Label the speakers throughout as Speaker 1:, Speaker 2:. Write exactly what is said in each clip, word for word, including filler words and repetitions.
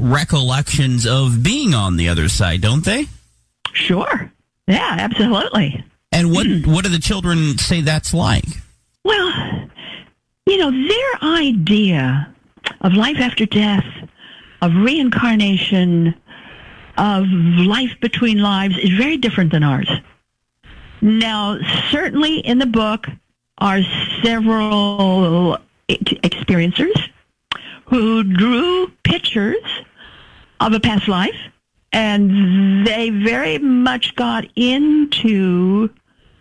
Speaker 1: recollections of being on the other side, don't they?
Speaker 2: Sure. Yeah, absolutely.
Speaker 1: And what what do the children say that's like?
Speaker 2: Well, you know, their idea of life after death, of reincarnation, of life between lives is very different than ours. Now, certainly in the book are several experiencers who drew pictures of a past life, and they very much got into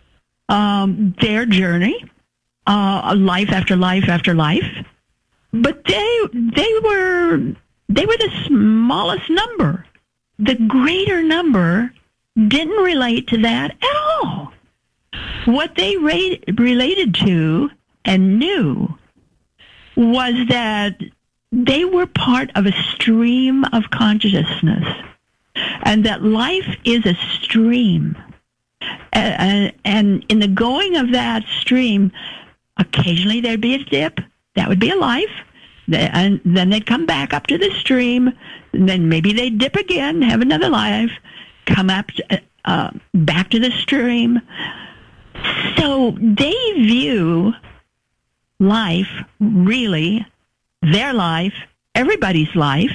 Speaker 2: um, their journey, uh, life after life after life. But they they were they were the smallest number. The greater number didn't relate to that at all. What they ra- related to and knew was that they were part of a stream of consciousness, and that life is a stream. Uh, and in the going of that stream, occasionally there'd be a dip. That would be a life. And then they'd come back up to the stream, and then maybe they'd dip again, have another life, come up to, uh, back to the stream. So they view life, really, their life, everybody's life,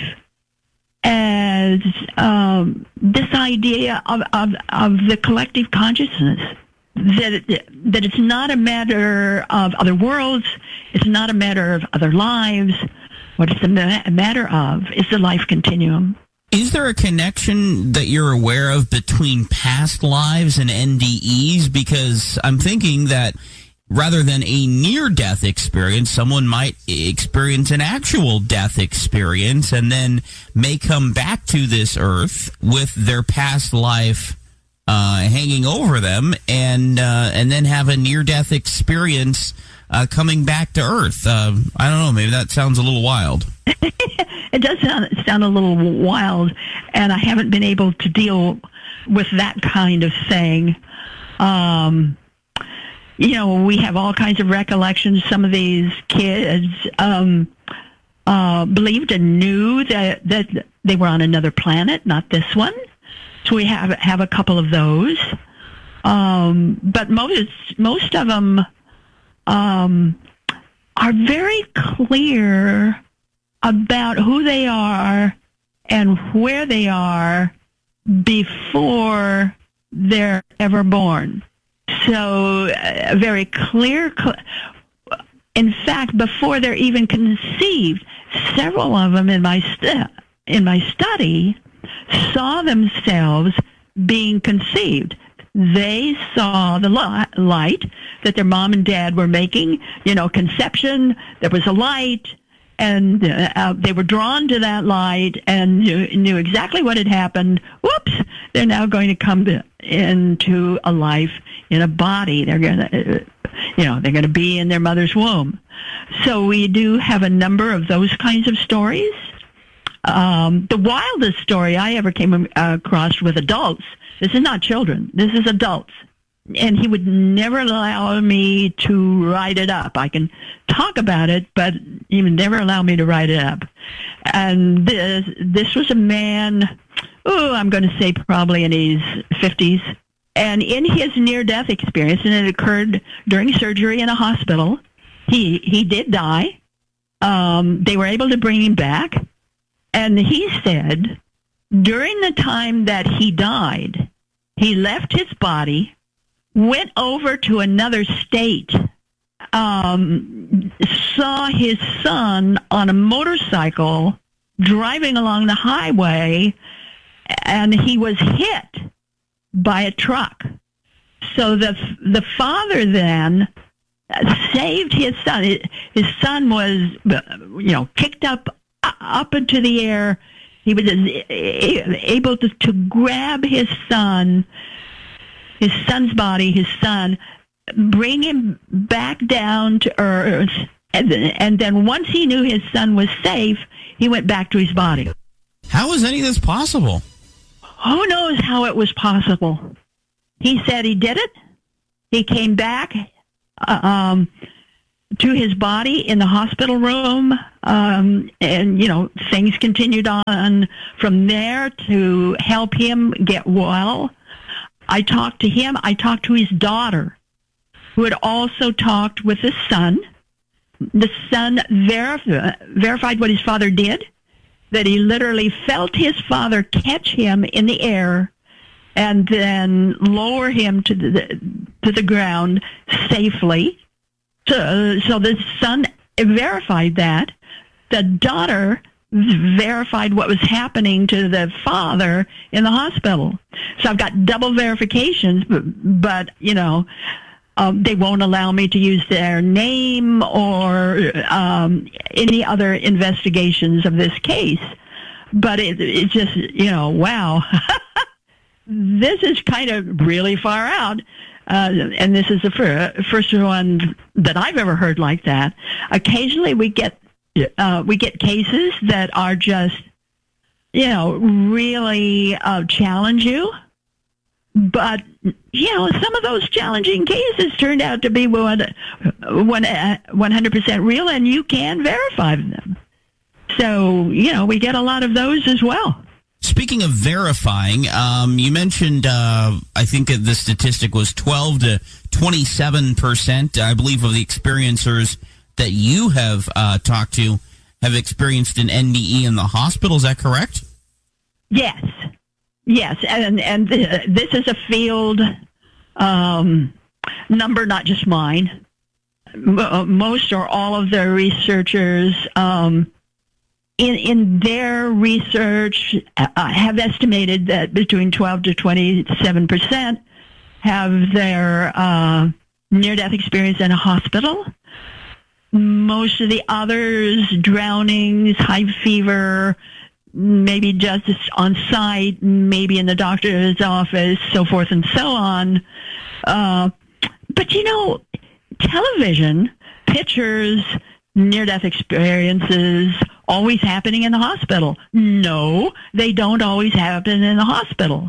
Speaker 2: as um, this idea of, of, of the collective consciousness, that it, that it's not a matter of other worlds, it's not a matter of other lives. What it's a, ma- a matter of is the life continuum.
Speaker 1: Is there a connection that you're aware of between past lives and N D Es? Because I'm thinking that rather than a near-death experience, someone might experience an actual death experience and then may come back to this earth with their past life uh, hanging over them, and uh, and then have a near-death experience uh, coming back to earth. Uh, I don't know, maybe that sounds a little wild.
Speaker 2: It does sound, sound a little wild, and I haven't been able to deal with that kind of thing. Um, you know, we have all kinds of recollections. Some of these kids um, uh, believed and knew that, that they were on another planet, not this one. So we have have a couple of those. Um, but most most of them um, are very clear about who they are and where they are before they're ever born. So uh, very clear. Cl- in fact, before they're even conceived, several of them in my st- in my study saw themselves being conceived. They saw the li- light that their mom and dad were making. You know, conception. There was a light. And uh, they were drawn to that light and knew, knew exactly what had happened. Whoops! They're now going to come into a life in a body. They're going to, you know, they're going to be in their mother's womb. So we do have a number of those kinds of stories. Um, the wildest story I ever came across with adults. This is not children. This is adults. And he would never allow me to write it up. I can talk about it, but he would never allow me to write it up. And this, this was a man, oh, I'm going to say probably in his fifties. And in his near-death experience, and it occurred during surgery in a hospital, he, he did die. Um, they were able to bring him back. And he said, during the time that he died, he left his body, went over to another state, um, saw his son on a motorcycle driving along the highway, and he was hit by a truck. So the the father then saved his son. His son was, you know, kicked up up into the air. He was able to, to grab his son, his son's body, his son, bring him back down to earth, and then, and then once he knew his son was safe, he went back to his body.
Speaker 1: How is any of this possible?
Speaker 2: Who knows how it was possible? He said he did it. He came back. Uh, um, to his body in the hospital room, um, and, you know, things continued on from there to help him get well. I talked to him. I talked to his daughter, who had also talked with the son. The son verif- verified what his father did, that he literally felt his father catch him in the air and then lower him to the to the ground safely. So, so the son verified that. The daughter verified what was happening to the father in the hospital. So I've got double verifications, but, but you know, um, they won't allow me to use their name or um, any other investigations of this case. But it, it just, you know, wow. This is kind of really far out. Uh, and this is the fir- first one that I've ever heard like that. Occasionally we get uh, we get cases that are just, you know, really uh, challenge you. But, you know, some of those challenging cases turned out to be one hundred percent real, and you can verify them. So, you know, we get a lot of those as well.
Speaker 1: Speaking of verifying, um, you mentioned, uh, I think the statistic was twelve to twenty-seven percent, I believe, of the experiencers that you have uh, talked to have experienced an N D E in the hospital. Is that correct?
Speaker 2: Yes. Yes. And, and th- this is a field um, number, not just mine. M- most or all of the researchers um In, in their research, uh, have estimated that between twelve to twenty-seven percent have their uh, near-death experience in a hospital. Most of the others, drownings, high fever, maybe just on site, maybe in the doctor's office, so forth and so on. Uh, but, you know, television, pictures, near-death experiences always happening in the hospital. No, they don't always happen in the hospital.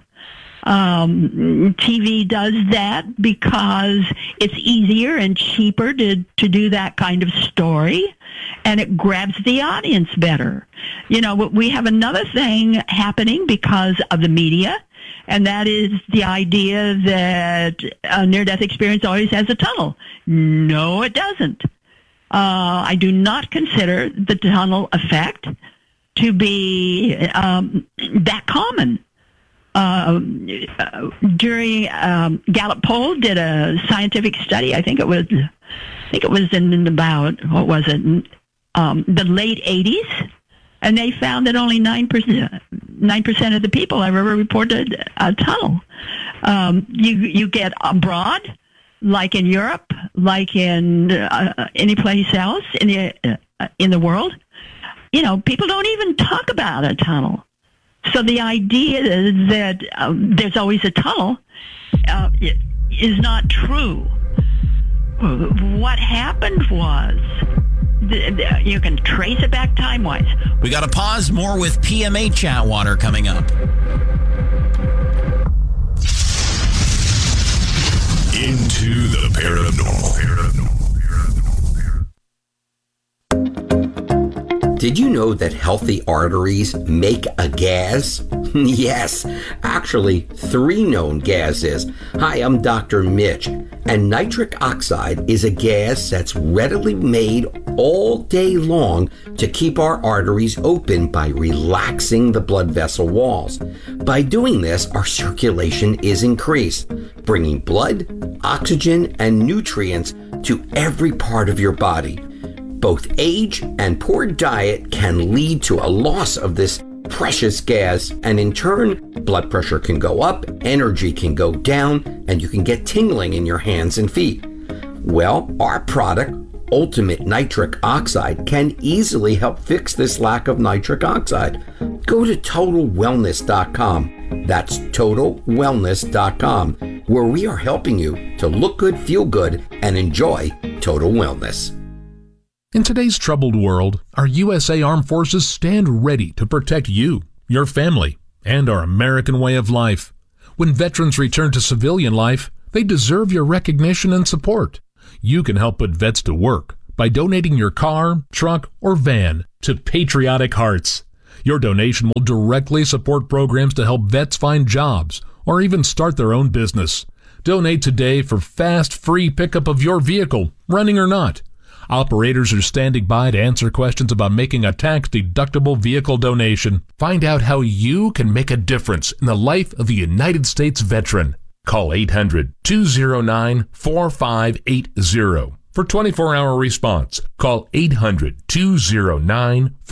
Speaker 2: Um, T V does that because it's easier and cheaper to, to do that kind of story, and it grabs the audience better. You know, we have another thing happening because of the media, and that is the idea that a near-death experience always has a tunnel. No, it doesn't. Uh, I do not consider the tunnel effect to be um, that common. Uh, during um, Gallup poll did a scientific study. I think it was, I think it was in about what was it, um, the late eighties, and they found that only nine percent, nine percent of the people ever reported a tunnel. Um, you you get abroad, like in Europe, like in uh, any place else in the uh, in the world, you know, people don't even talk about a tunnel. So the idea that um, there's always a tunnel uh, is not true. What happened was, th- th- you can trace it back time-wise.
Speaker 1: We got to pause. More with P M A Chatwater coming up.
Speaker 3: Into the paranormal. paranormal.
Speaker 4: Did you know that healthy arteries make a gas? Yes, actually three known gases. Hi, I'm Doctor Mitch, and nitric oxide is a gas that's readily made all day long to keep our arteries open by relaxing the blood vessel walls. By doing this, our circulation is increased, bringing blood, oxygen, and nutrients to every part of your body. Both age and poor diet can lead to a loss of this precious gas, and in turn, blood pressure can go up, energy can go down, and you can get tingling in your hands and feet. Well, our product, Ultimate Nitric Oxide, can easily help fix this lack of nitric oxide. Go to total wellness dot com. That's total wellness dot com, where we are helping you to look good, feel good, and enjoy total wellness.
Speaker 5: In today's troubled world, our U S A Armed Forces stand ready to protect you, your family, and our American way of life. When veterans return to civilian life, they deserve your recognition and support. You can help put vets to work by by donating your car, truck, or van to Patriotic Hearts. Your donation will directly support programs to help vets find jobs or even start their own business. Donate today for fast, free pickup of your vehicle, running or not. Operators are standing by to answer questions about making a tax-deductible vehicle donation. Find out how you can make a difference in the life of a United States veteran. Call eight hundred, two oh nine, four five eight oh. For twenty-four hour response, call eight hundred, two oh nine, four five eight oh.